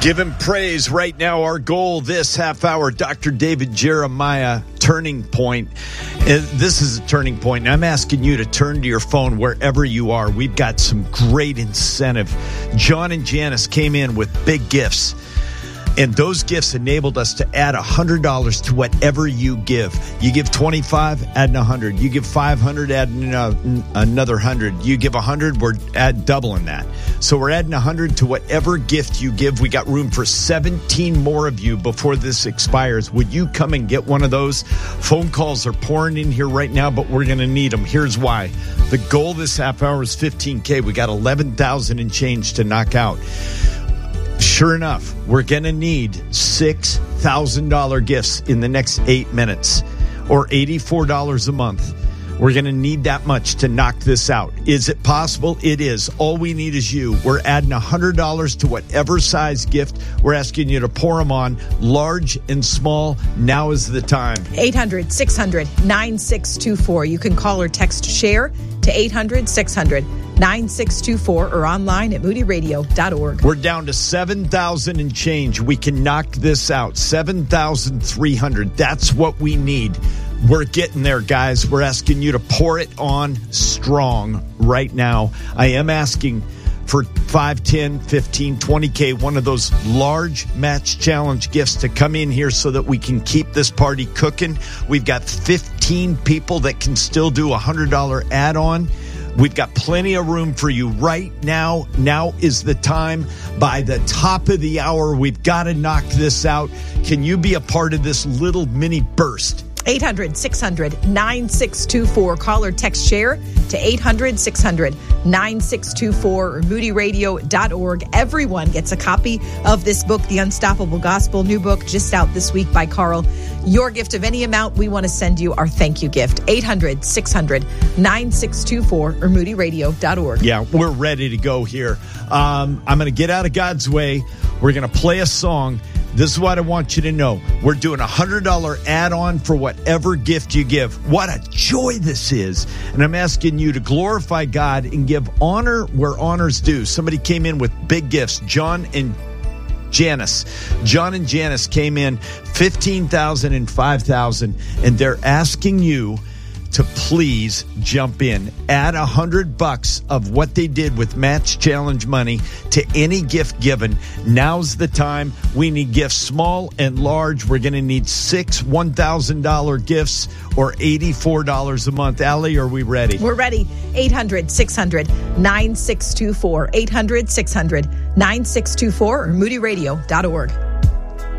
Give him praise right now. Our goal this half hour, Dr. David Jeremiah, Turning Point. This is a turning point. And I'm asking you to turn to your phone wherever you are. We've got some great incentive. John and Janice came in with big gifts. And those gifts enabled us to add $100 to whatever you give. You give $25, add $100. You give $500, add another $100. You give $100, we're doubling that. So we're adding $100 to whatever gift you give. We got room for 17 more of you before this expires. Would you come and get one of those? Phone calls are pouring in here right now, but we're going to need them. Here's why. The goal this half hour is $15K. We got 11,000 and change to knock out. Sure enough, we're going to need $6,000 gifts in the next 8 minutes, or $84 a month. We're going to need that much to knock this out. Is it possible? It is. All we need is you. We're adding $100 to whatever size gift. We're asking you to pour them on, large and small. Now is the time. 800-600-9624. You can call or text SHARE to 800-600-9624 or online at moodyradio.org. We're down to 7,000 and change. We can knock this out. 7,300. That's what we need. We're getting there, guys. We're asking you to pour it on strong right now. I am asking for 5, 10, 15, 20K, one of those large match challenge gifts to come in here so that we can keep this party cooking. We've got 15 people that can still do a $100 add-on. We've got plenty of room for you right now. Now is the time. By the top of the hour, we've got to knock this out. Can you be a part of this little mini burst? 800-600-9624. Call or text SHARE to 800-600-9624 or moodyradio.org. Everyone gets a copy of this book, The Unstoppable Gospel, new book just out this week by Carl. Your gift of any amount, we want to send you our thank you gift. 800-600-9624 or moodyradio.org. Yeah, we're ready to go here. I'm going to get out of God's way. We're going to play a song. This is what I want you to know. We're doing a $100 add-on for whatever gift you give. What a joy this is. And I'm asking you to glorify God and give honor where honor's due. Somebody came in with big gifts. John and Janice came in 15,000 and 5,000, and they're asking you to please jump in. Add $100 of what they did with Match Challenge money to any gift given. Now's the time. We need gifts small and large. We're going to need 6 $1,000 gifts or $84 a month. Allie, are we ready? We're ready. 800-600-9624. 800-600-9624 or moodyradio.org.